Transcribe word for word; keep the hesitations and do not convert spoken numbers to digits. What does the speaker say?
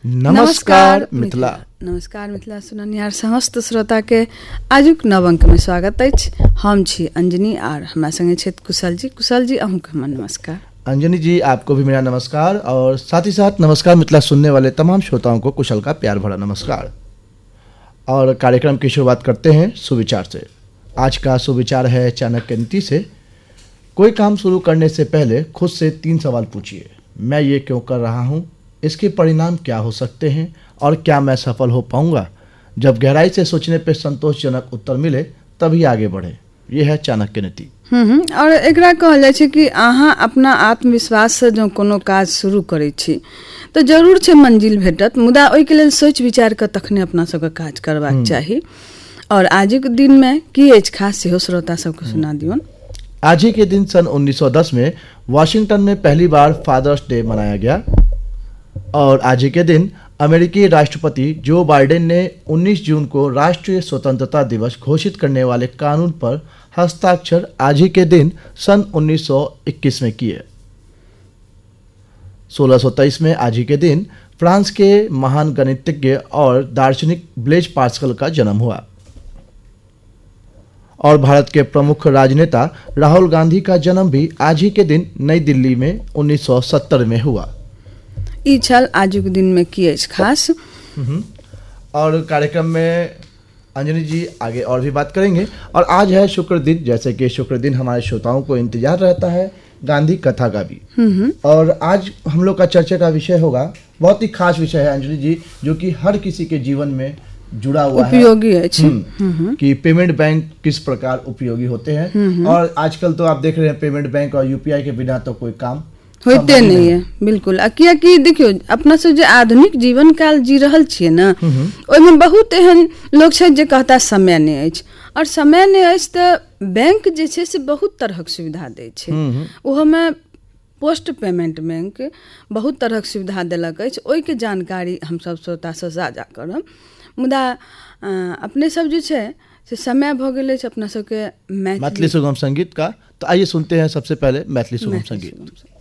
नमस्कार मिथिला। नमस्कार मिथिला सुननिहार समस्त श्रोता के आजुक नव अंक में स्वागत अछि। हम छी अंजनी और हमरा संगे छथि कुशल जी। कुशल जी अहूँ के नमस्कार। अंजनी जी आपको भी मेरा नमस्कार और साथ ही साथ नमस्कार मिथिला सुनने वाले तमाम श्रोताओं को कुशल का प्यार भरा नमस्कार। और कार्यक्रम की शुरुआत करते हैं सुविचार से। आज का सुविचार है चाणक्य नीति से। कोई काम शुरू करने से पहले खुद से तीन सवाल पूछिए। मैं ये क्यों कर रहा हूँ, इसके परिणाम क्या हो सकते हैं और क्या मैं सफल हो पाऊंगा। जब गहराई से सोचने पर संतोषजनक उत्तर मिले तभी आगे बढ़े। ये है चाणक्य नीति। हम्म और एकरा कहल जाइ छै कि अहाँ अपना आत्मविश्वास से जो कोनो काज शुरू करै छी तो जरूर छै मंजिल भेटत, मुदा ओहि के लेल सोच विचार के तखने अपना सबके काज करबाक चाही। और आजुक दिन में की अछि खास सेहो श्रोता सबके सुना दियौन। आज ही के दिन सन उन्नीस सौ दस में वाशिंगटन में पहली बार फादर्स डे मनाया गया। और आज ही के दिन अमेरिकी राष्ट्रपति जो बाइडेन ने उन्नीस जून को राष्ट्रीय स्वतंत्रता दिवस घोषित करने वाले कानून पर हस्ताक्षर आज ही के दिन सन उन्नीस सौ इक्कीस में किए। सोलह सौ तेईस में आज ही के दिन फ्रांस के महान गणितज्ञ और दार्शनिक ब्लेज पास्कल का जन्म हुआ। और भारत के प्रमुख राजनेता राहुल गांधी का जन्म भी आज ही के दिन नई दिल्ली में उन्नीस सौ सत्तर में हुआ। ई छल आजुक दिन में की अछि खास। और कार्यक्रम में अंजनी जी आगे और भी बात करेंगे। और आज है शुक्र दिन। जैसे कि शुक्र दिन हमारे श्रोताओं को इंतजार रहता है गांधी कथा का भी। और आज हम लोग का चर्चा का विषय होगा, बहुत ही खास विषय है अंजनी जी, जो कि हर किसी के जीवन में जुड़ा हुआ है, उपयोगी है कि पेमेंट बैंक किस प्रकार उपयोगी होते हैं। और आजकल तो आप देख रहे हैं पेमेंट बैंक और यूपीआई के बिना तो कोई काम होते नहीं है। बिल्कुल। किया कि देखियो अपना सब जो आधुनिक जीवन काल जी रहल छियै ना, ओहिमे बहुत एहन लोग छै जे कहता समय नहीं अछि। और समय नहीं अछि तो बैंक जे छै से बहुत तरहक सुविधा दै छै। ओहोमे पोस्ट पेमेंट बैंक बहुत तरहक सुविधा देलक अछि। ओहि के जानकारी हम सब श्रोता से साझा करब। मुदा अपने सब जो छै से समय भ गेल अछि अपना सबके मैथिली सुगम संगीत का। तो आइए सुनते हैं सबसे पहले मैथिली सुगम संगीत।